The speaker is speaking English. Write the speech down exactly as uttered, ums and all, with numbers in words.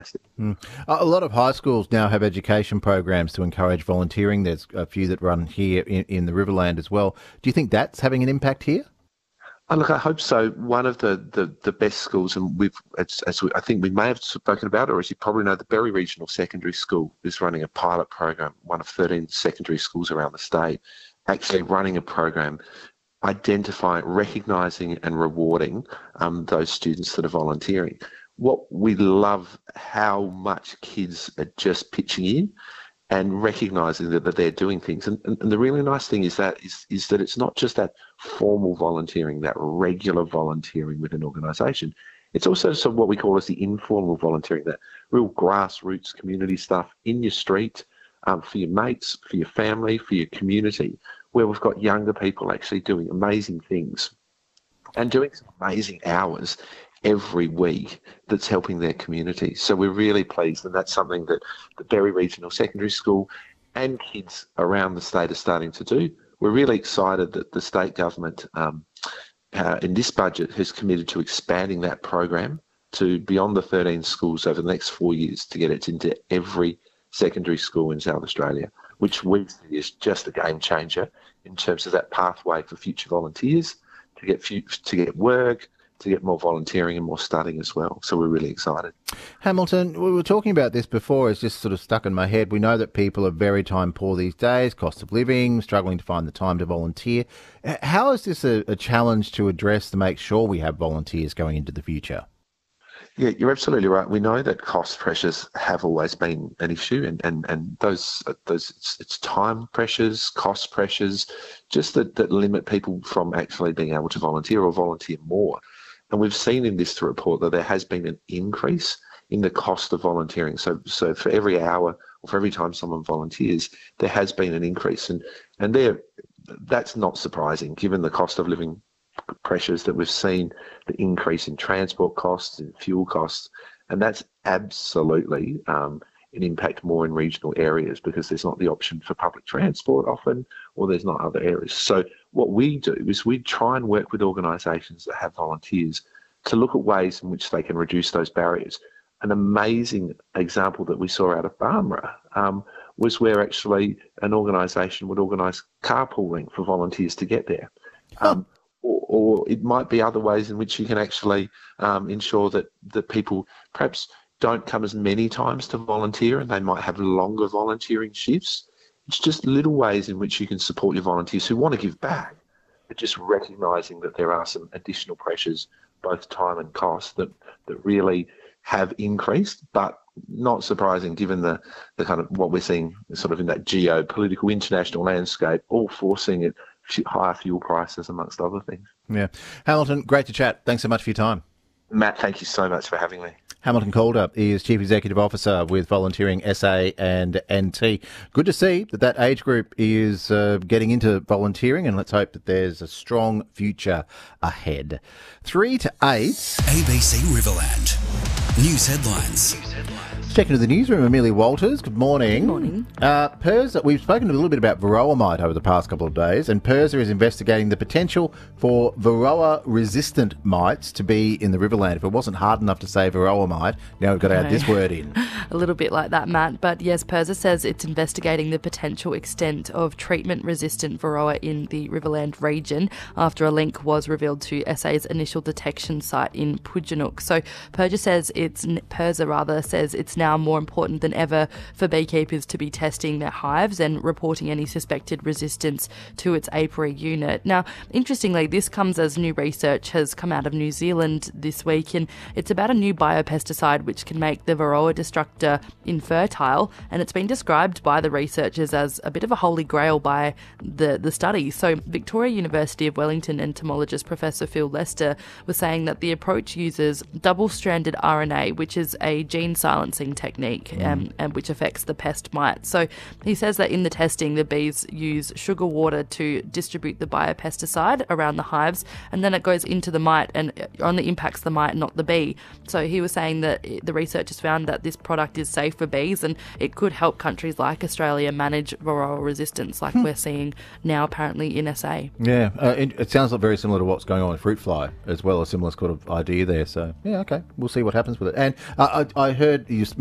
Mm. A a lot of high schools now have education programs to encourage volunteering. There's a few that run here in, in the Riverland as well. Do you think that's having an impact here? Oh, look, I hope so. One of the, the, the best schools, and we've, as, as we, I think we may have spoken about, or as you probably know, the Berry Regional Secondary School is running a pilot program, one of thirteen secondary schools around the state, actually running a program identifying, recognising and rewarding um, those students that are volunteering. What we love how much kids are just pitching in and recognising that, that they're doing things. And, and, and the really nice thing is that is, is that it's not just that formal volunteering, that regular volunteering with an organisation. It's also some what we call as the informal volunteering, that real grassroots community stuff in your street, um, for your mates, for your family, for your community, where we've got younger people actually doing amazing things and doing some amazing hours every week that's helping their community. So we're really pleased, and that's something that the Berry Regional Secondary School and kids around the state are starting to do. We're really excited that the state government um, uh, in this budget has committed to expanding that program to beyond the thirteen schools over the next four years to get it into every secondary school in South Australia, which we see is just a game changer in terms of that pathway for future volunteers to get to get work, to get more volunteering and more studying as well. So we're really excited. Hamilton, we were talking about this before. It's just sort of stuck in my head. We know that people are very time poor these days, cost of living, struggling to find the time to volunteer. How is this a, a challenge to address to make sure we have volunteers going into the future? Yeah, you're absolutely right. We know that cost pressures have always been an issue, and, and, and those those it's, it's time pressures, cost pressures, just that, that limit people from actually being able to volunteer or volunteer more. And we've seen in this report that there has been an increase in the cost of volunteering. So so for every hour or for every time someone volunteers, there has been an increase. And and there that's not surprising given the cost of living pressures that we've seen, the increase in transport costs and fuel costs. And that's absolutely um, an impact more in regional areas because there's not the option for public transport often, or there's not other areas. So what we do is we try and work with organisations that have volunteers to look at ways in which they can reduce those barriers. An amazing example that we saw out of Barmera um, was where actually an organisation would organise carpooling for volunteers to get there. Um, or, or it might be other ways in which you can actually um, ensure that, that people perhaps don't come as many times to volunteer and they might have longer volunteering shifts. It's just little ways in which you can support your volunteers who want to give back, but just recognising that there are some additional pressures, both time and cost, that, that really have increased, but not surprising given the, the kind of what we're seeing sort of in that geopolitical international landscape, all forcing it higher fuel prices amongst other things. Yeah. Hamilton, great to chat. Thanks so much for your time. Matt, thank you so much for having me. Hamilton Calder is Chief Executive Officer with Volunteering S A and N T. Good to see that that age group is uh, getting into volunteering, and let's hope that there's a strong future ahead. Three to eight. A B C Riverland. News headlines. News headlines. Check into the newsroom, Amelia Walters. Good morning. Good morning. Uh, PIRSA, we've spoken a little bit about varroa mite over the past couple of days, and PIRSA is investigating the potential for varroa-resistant mites to be in the Riverland. If it wasn't hard enough to say varroa mite, now we've got to add this word in. A little bit like that, Matt. But yes, PIRSA says it's investigating the potential extent of treatment-resistant varroa in the Riverland region after a link was revealed to S A's initial detection site in Pudgenook. So PIRSA says it's PIRSA rather says it's now more important than ever for beekeepers to be testing their hives and reporting any suspected resistance to its apiary unit. Now, interestingly, this comes as new research has come out of New Zealand this week, and it's about a new biopesticide which can make the varroa destructor infertile, and it's been described by the researchers as a bit of a holy grail by the, the study. So Victoria University of Wellington entomologist Professor Phil Lester was saying that the approach uses double-stranded R N A, which is a gene silencing technique um, and which affects the pest mite. So he says that in the testing, the bees use sugar water to distribute the biopesticide around the hives, and then it goes into the mite and it only impacts the mite, not the bee. So he was saying that the researchers found that this product product is safe for bees, and it could help countries like Australia manage varroa resistance like we're seeing now apparently in S A. Yeah, uh, it, it sounds like very similar to what's going on with fruit fly as well, a similar sort of idea there. So, yeah, okay, we'll see what happens with it. And uh, I, I heard you